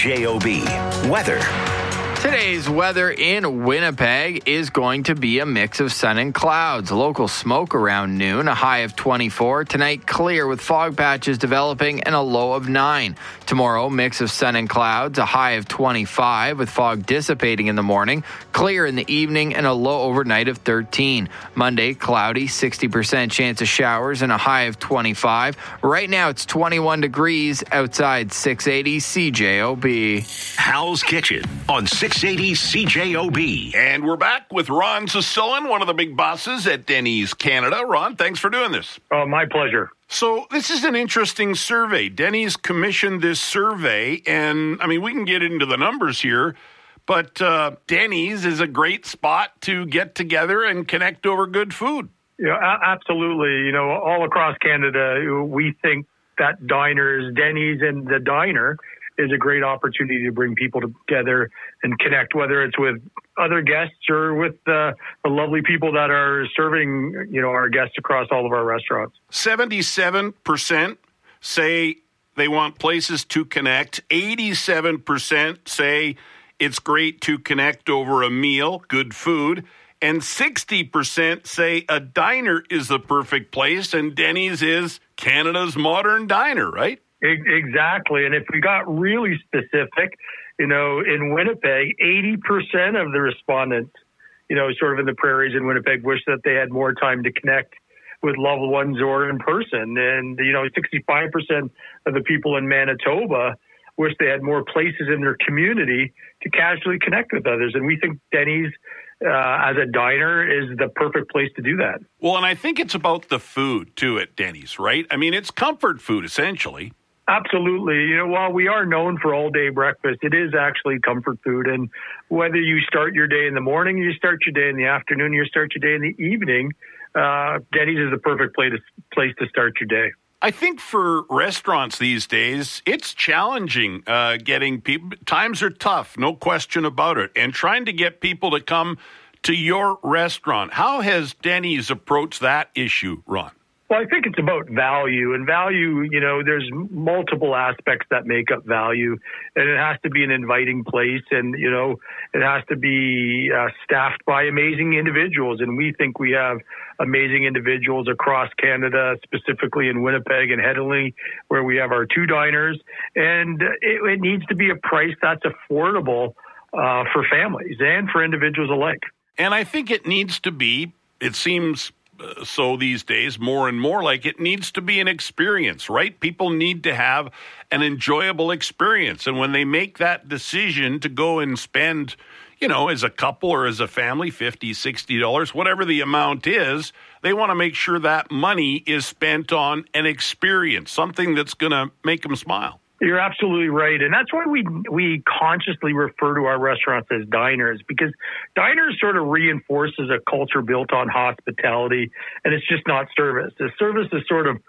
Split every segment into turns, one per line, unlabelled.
CJOB. Weather.
Today's weather in Winnipeg is going to be a mix of sun and clouds. Local smoke around noon, a high of 24. Tonight, clear with fog patches developing and a low of 9. Tomorrow, mix of sun and clouds, a high of 25 with fog dissipating in the morning. Clear in the evening and a low overnight of 13. Monday, cloudy, 60% chance of showers and a high of 25. Right now, it's 21 degrees outside 680 CJOB.
Hal's Kitchen on 680 CJOB.
And we're back with Ron Sicilian, one of the big bosses at Denny's Canada. Ron, thanks for doing this.
Oh, my pleasure.
So this is an interesting survey. Denny's commissioned this survey, and I mean, we can get into the numbers here, but Denny's is a great spot to get together and connect over good food.
Absolutely. All across Canada, we think that diners, Denny's and the diner is a great opportunity to bring people together and connect, whether it's with other guests or with the lovely people that are serving, our guests across all of our restaurants.
77% say they want places to connect. 87% say it's great to connect over a meal, good food. And 60% say a diner is the perfect place, and Denny's is Canada's modern diner, right?
Exactly. And if we got really specific, in Winnipeg, 80% of the respondents, sort of in the prairies in Winnipeg, wish that they had more time to connect with loved ones or in person. And, 65% of the people in Manitoba wish they had more places in their community to casually connect with others. And we think Denny's as a diner is the perfect place to do that.
Well, and I think it's about the food, too, at Denny's, right? I mean, it's comfort food, essentially.
Absolutely. While we are known for all-day breakfast, it is actually comfort food. And whether you start your day in the morning, you start your day in the afternoon, you start your day in the evening, Denny's is the perfect place to start your day.
I think for restaurants these days, it's challenging getting people. Times are tough, no question about it. And trying to get people to come to your restaurant. How has Denny's approached that issue, Ron?
Well, I think it's about value. And value, there's multiple aspects that make up value. And it has to be an inviting place. And, it has to be staffed by amazing individuals. And we think we have amazing individuals across Canada, specifically in Winnipeg and Hedley, where we have our 2 diners. And it needs to be a price that's affordable for families and for individuals alike.
And I think it needs to be, it seems so these days, more and more like it needs to be an experience, right? People need to have an enjoyable experience. And when they make that decision to go and spend, as a couple or as a family, $50, $60, whatever the amount is, they want to make sure that money is spent on an experience, something that's going to make them smile.
You're absolutely right. And that's why we consciously refer to our restaurants as diners, because diners sort of reinforces a culture built on hospitality, and it's just not service. The service is sort of,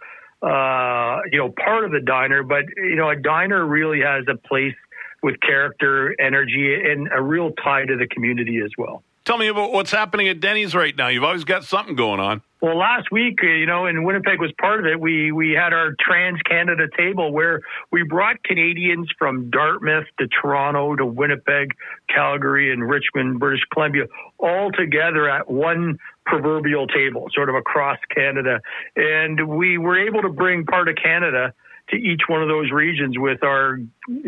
part of the diner, but, a diner really has a place with character, energy, and a real tie to the community as well.
Tell me about what's happening at Denny's right now. You've always got something going on.
Well, last week, and Winnipeg was part of it, we had our Trans-Canada table where we brought Canadians from Dartmouth to Toronto to Winnipeg, Calgary, and Richmond, British Columbia, all together at one proverbial table, sort of across Canada. And we were able to bring part of Canada to each one of those regions with our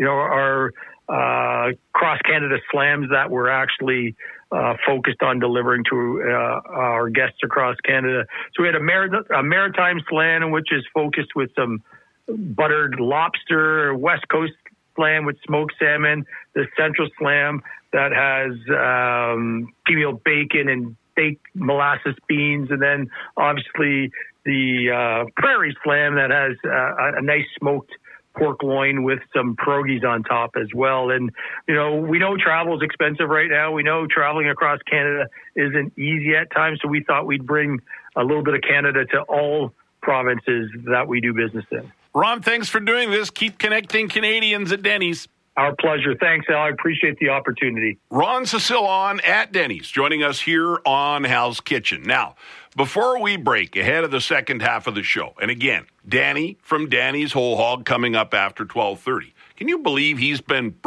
cross-Canada slams that were actually focused on delivering to our guests across Canada. So we had a maritime slam, which is focused with some buttered lobster, West Coast slam with smoked salmon, the central slam that has peeled bacon and baked molasses beans, and then obviously the prairie slam that has a nice smoked pork loin with some pierogies on top as well. And, we know travel is expensive right now. We know traveling across Canada isn't easy at times. So we thought we'd bring a little bit of Canada to all provinces that we do business in.
Ron, thanks for doing this. Keep connecting Canadians at Denny's.
Our pleasure. Thanks, Al. I appreciate the opportunity.
Ron Sicilian at Denny's joining us here on Hal's Kitchen. Now, before we break, ahead of the second half of the show, and again, Danny from Danny's Whole Hog coming up after 12:30. Can you believe he's been